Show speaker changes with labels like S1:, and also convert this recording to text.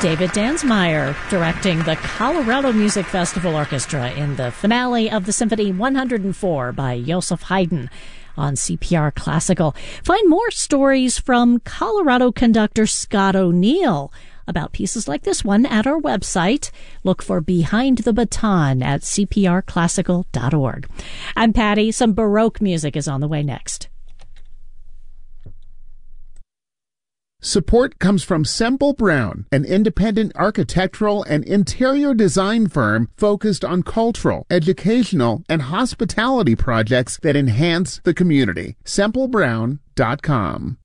S1: David Dansmeyer directing the Colorado Music Festival Orchestra in the finale of the Symphony 104 by Joseph Haydn on CPR Classical. Find more stories from Colorado conductor Scott O'Neill about pieces like this one at our website. Look for Behind the Baton at cprclassical.org. I'm Patty. Some Baroque music is on the way next.
S2: Support comes from Semple Brown, an independent architectural and interior design firm focused on cultural, educational, and hospitality projects that enhance the community. SempleBrown.com.